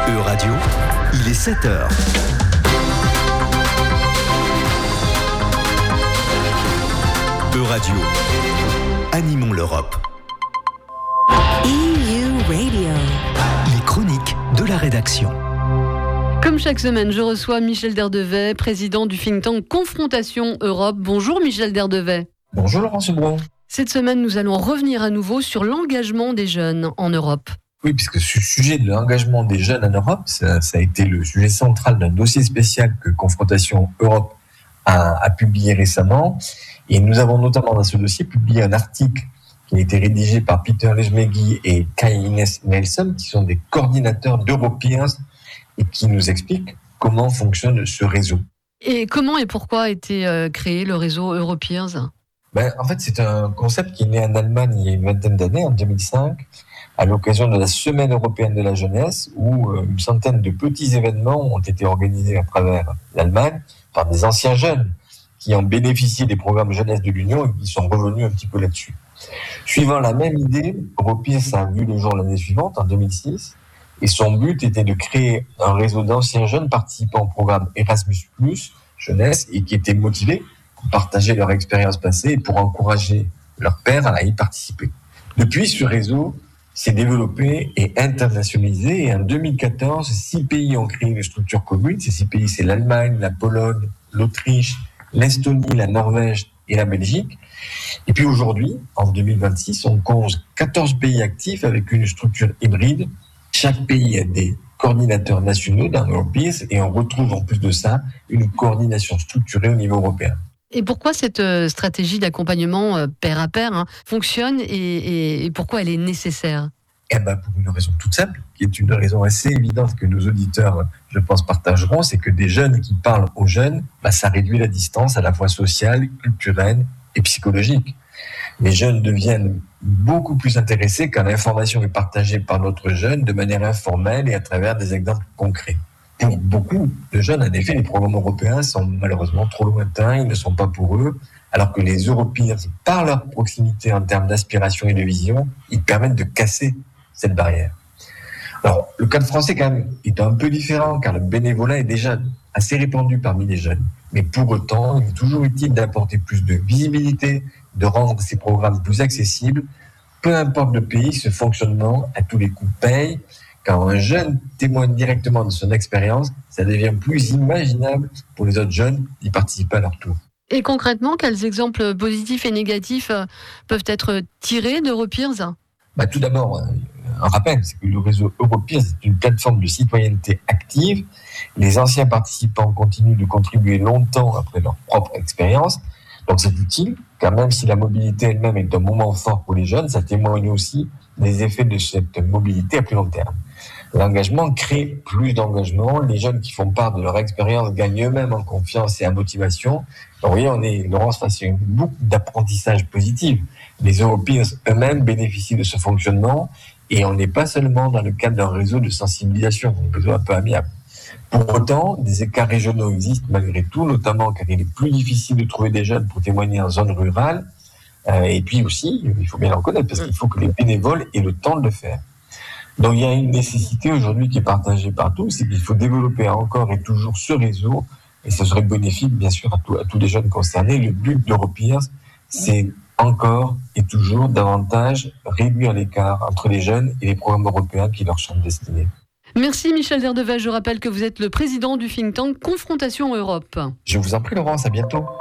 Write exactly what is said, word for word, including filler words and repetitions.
E-Radio, il est sept heures. E-Radio, animons l'Europe. E U Radio. Les chroniques de la rédaction. Comme chaque semaine, je reçois Michel Derdevet, président du think tank Confrontation Europe. Bonjour Michel Derdevet. Bonjour Laurent Sebron. Cette semaine, nous allons revenir à nouveau sur l'engagement des jeunes en Europe. Oui, puisque ce sujet de l'engagement des jeunes en Europe, ça, ça a été le sujet central d'un dossier spécial que Confrontation Europe a, a publié récemment. Et nous avons notamment dans ce dossier publié un article qui a été rédigé par Peter Lejmegi et Kai-Ines Nelson, qui sont des coordinateurs d'Europeers et qui nous expliquent comment fonctionne ce réseau. Et comment et pourquoi a été euh, créé le réseau Europeers ? Ben, en fait, c'est un concept qui est né en Allemagne il y a une vingtaine d'années, en deux mille cinq, à l'occasion de la Semaine européenne de la jeunesse, où euh, une centaine de petits événements ont été organisés à travers l'Allemagne par des anciens jeunes qui ont bénéficié des programmes jeunesse de l'Union et qui sont revenus un petit peu là-dessus. Suivant la même idée, Europeers a vu le jour l'année suivante, en deux mille six, et son but était de créer un réseau d'anciens jeunes participant au programme Erasmus plus, jeunesse, et qui étaient motivés pour partager leur expérience passée et pour encourager leurs pairs à y participer. Depuis, ce réseau s'est développé et internationalisé, et en deux mille quatorze, six pays ont créé une structure commune. Ces six pays, c'est l'Allemagne, la Pologne, l'Autriche, l'Estonie, la Norvège et la Belgique. Et puis aujourd'hui, en deux mille vingt-six, on compte quatorze pays actifs avec une structure hybride. Chaque pays a des coordinateurs nationaux dans Europeers et on retrouve en plus de ça une coordination structurée au niveau européen. Et pourquoi cette stratégie d'accompagnement euh, pair à pair hein, fonctionne et, et, et pourquoi elle est nécessaire ? Eh ben pour une raison toute simple, qui est une raison assez évidente que nos auditeurs, je pense, partageront, c'est que des jeunes qui parlent aux jeunes, bah, ça réduit la distance à la fois sociale, culturelle et psychologique. Les jeunes deviennent beaucoup plus intéressés quand l'information est partagée par notre jeune de manière informelle et à travers des exemples concrets. Pour beaucoup de jeunes, en effet, les programmes européens sont malheureusement trop lointains, ils ne sont pas pour eux, alors que les Europeers, par leur proximité en termes d'aspiration et de vision, ils permettent de casser cette barrière. Alors, le cadre français, quand même, est un peu différent, car le bénévolat est déjà assez répandu parmi les jeunes. Mais pour autant, il est toujours utile d'apporter plus de visibilité, de rendre ces programmes plus accessibles. Peu importe le pays, ce fonctionnement, à tous les coups, paye. Quand un jeune témoigne directement de son expérience, ça devient plus imaginable pour les autres jeunes d'y participer à leur tour. Et concrètement, quels exemples positifs et négatifs peuvent être tirés d'Europeers ? Bah, tout d'abord, un rappel, c'est que le réseau Europeers est une plateforme de citoyenneté active. Les anciens participants continuent de contribuer longtemps après leur propre expérience. Donc c'est utile, car même si la mobilité elle-même est un moment fort pour les jeunes, ça témoigne aussi des effets de cette mobilité à plus long terme. L'engagement crée plus d'engagement. Les jeunes qui font part de leur expérience gagnent eux-mêmes en confiance et en motivation. Donc, vous voyez, on est, Laurence, face à une boucle d'apprentissage positif. Les Europeers eux-mêmes bénéficient de ce fonctionnement et on n'est pas seulement dans le cadre d'un réseau de sensibilisation, un réseau un peu amiable. Pour autant, des écarts régionaux existent malgré tout, notamment car il est plus difficile de trouver des jeunes pour témoigner en zone rurale. Euh, et puis aussi, il faut bien le reconnaître, parce qu'il faut que les bénévoles aient le temps de le faire. Donc il y a une nécessité aujourd'hui qui est partagée par tous, c'est qu'il faut développer encore et toujours ce réseau, et ce serait bénéfique bien sûr à, tout, à tous les jeunes concernés. Le but d'Europeers, c'est encore et toujours davantage réduire l'écart entre les jeunes et les programmes européens qui leur sont destinés. Merci Michel Derdevet, je rappelle que vous êtes le président du think tank Confrontation Europe. Je vous en prie Laurence, à bientôt.